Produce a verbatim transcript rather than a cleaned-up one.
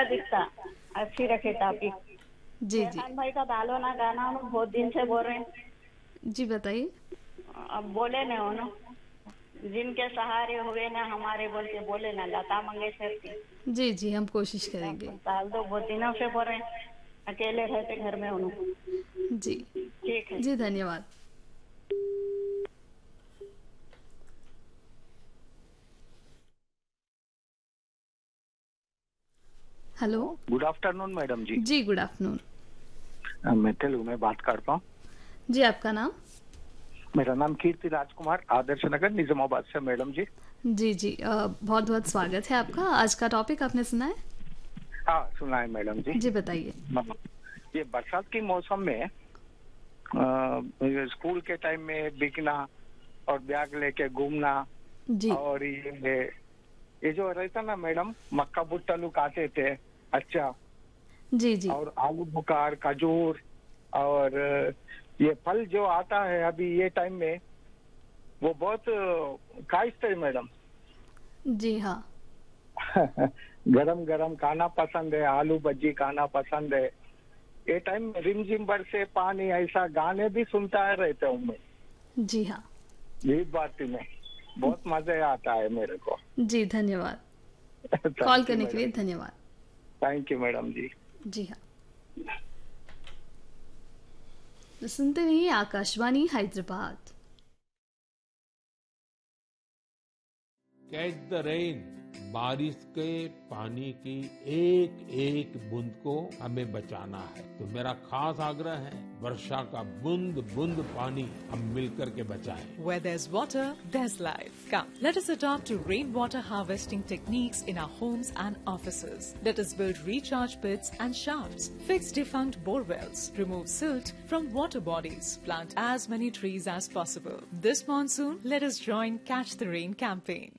दिखता, अच्छी रखे टॉपिक। जी जी रेहान भाई का डालो ना गाना, हम बहुत दिन से बोल रहे हैं। जी बताइए। अब बोले ना हो ना, जिनके सहारे हुए ना हमारे बोल के बोले ना, लता मंगेशकर की। जी जी हम कोशिश करेंगे। डाल दो, बहुत दिनों से बोल रहे हैं, अकेले रहते घर में उन्होंने। जी ठीक है जी धन्यवाद। हेलो। गुड आफ्टरनून मैडम जी। जी गुड आफ्टरनून। अ, मैं तेलुगु में बात करता हूँ। जी आपका नाम? मेरा नाम कीर्ति राजकुमार, आदर्श नगर निजामाबाद से मैडम जी। जी जी बहुत बहुत स्वागत है आपका। आज का टॉपिक आपने सुना है? हाँ सुना है मैडम जी। जी बताइए। ये बरसात के मौसम में अ, स्कूल के टाइम में बिकना और बैग लेके घूमना, जी और ये ये जो रहता ना मैडम, मक्का भुट्टा लोग आते थे, अच्छा, जी जी और आलू बुखार, खजूर, और ये फल जो आता है अभी ये टाइम में, वो बहुत खाइस्ट है मैडम। जी हाँ गरम गरम खाना पसंद है, आलू भज्जी खाना पसंद है। ये टाइम में रिमझिम बरसे पानी, ऐसा गाने भी सुनता है रहता हूँ मैं। जी हाँ ये बात में बहुत मजा आता है मेरे को। जी धन्यवाद। कॉल करने के लिए धन्यवाद। थैंक यू मैडम जी। जी हाँ। तो सुनते रहिए Akashvani Hyderabad. Catch the rain, बारिश के पानी की एक एक बूंद को हमें बचाना है। तो मेरा खास आग्रह है, वर्षा का बूंद बूंद पानी हम मिलकर के बचाएं। Where there's water, there's life. Come, let us adopt to rainwater harvesting techniques in our homes and offices. Let us build recharge pits and shafts, fix defunct bore wells, remove silt from water bodies, plant as many trees as possible. This monsoon, let us join Catch the Rain campaign.